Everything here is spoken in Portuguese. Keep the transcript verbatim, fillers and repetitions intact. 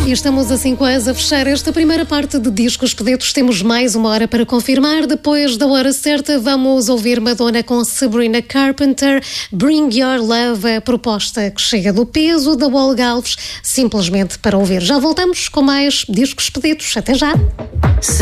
E estamos assim quase a fechar esta primeira parte de Discos Pedidos. Temos mais uma hora para confirmar. Depois da hora certa vamos ouvir Madonna com Sabrina Carpenter. Bring Your Love, a proposta que chega do peso da Wall Galves, simplesmente para ouvir. Já voltamos com mais Discos Pedidos. Até já!